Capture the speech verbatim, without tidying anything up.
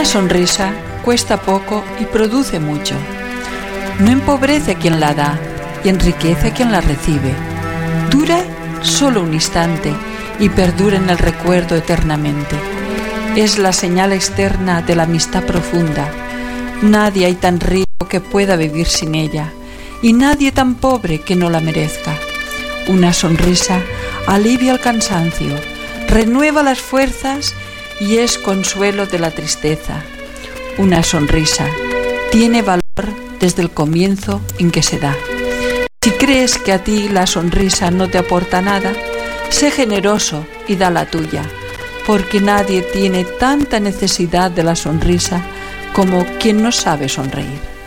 Una sonrisa cuesta poco y produce mucho. No empobrece a quien la da y enriquece a quien la recibe. Dura solo un instante y perdura en el recuerdo eternamente. Es la señal externa de la amistad profunda. Nadie hay tan rico que pueda vivir sin ella, y nadie tan pobre que no la merezca. Una sonrisa alivia el cansancio, renueva las fuerzas y es consuelo de la tristeza. Una sonrisa tiene valor desde el comienzo en que se da. Si crees que a ti la sonrisa no te aporta nada, sé generoso y da la tuya, porque nadie tiene tanta necesidad de la sonrisa como quien no sabe sonreír.